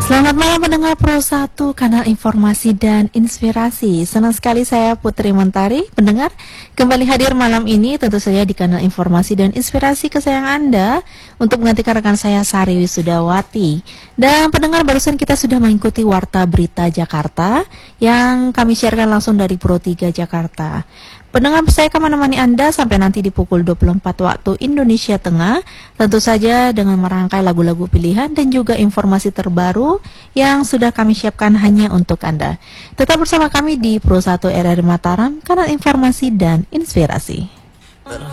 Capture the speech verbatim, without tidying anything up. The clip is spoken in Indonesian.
Selamat malam pendengar Pro satu, kanal informasi dan inspirasi. Senang sekali saya Putri Mentari, pendengar, kembali hadir malam ini tentu saja di kanal informasi dan inspirasi kesayangan Anda untuk menggantikan rekan saya Sari Wisudawati. Dan pendengar, barusan kita sudah mengikuti Warta Berita Jakarta yang kami sharekan langsung dari Pro tiga Jakarta. Pendengar, saya akan menemani Anda sampai nanti di pukul dua puluh empat waktu Indonesia Tengah, tentu saja dengan merangkai lagu-lagu pilihan dan juga informasi terbaru yang sudah kami siapkan hanya untuk Anda. Tetap bersama kami di Pro satu R R I Mataram, kanal informasi dan inspirasi.